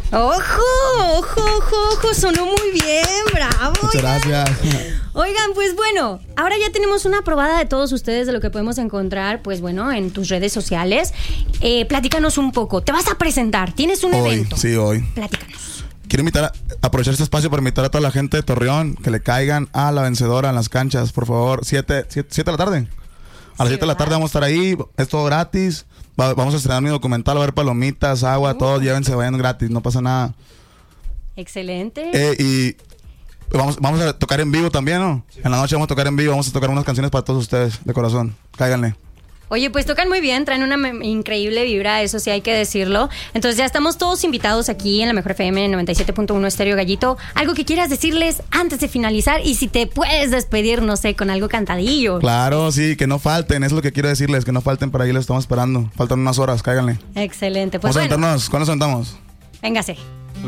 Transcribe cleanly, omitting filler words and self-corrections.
Ojo, sonó muy bien, bravo. Muchas gracias. Oigan, pues bueno, ahora ya tenemos una probada de todos ustedes de lo que podemos encontrar, pues bueno, en tus redes sociales. Platícanos un poco, te vas a presentar, tienes un evento. Sí, hoy. Platícanos. Quiero aprovechar este espacio para invitar a toda la gente de Torreón que le caigan a La Vencedora en las canchas, por favor, 7 de la tarde. A las 7 de la tarde vamos a estar ahí, es todo gratis. Vamos a estrenar mi documental, va a haber palomitas, agua, todo, llévense, vayan gratis, no pasa nada. Excelente. Y vamos a tocar en vivo también, ¿no? Sí. En la noche vamos a tocar en vivo, vamos a tocar unas canciones para todos ustedes, de corazón. Cáiganle. Oye, pues tocan muy bien, traen una increíble vibra, eso sí hay que decirlo. Entonces ya estamos todos invitados aquí en la Mejor FM 97.1 Estéreo Gallito. Algo que quieras decirles antes de finalizar y si te puedes despedir, no sé, con algo cantadillo. Claro, sí, que no falten, es lo que quiero decirles, que no falten, por ahí les estamos esperando. Faltan unas horas, cáiganle. Excelente, pues ¿Cuándo nos sentamos? Véngase.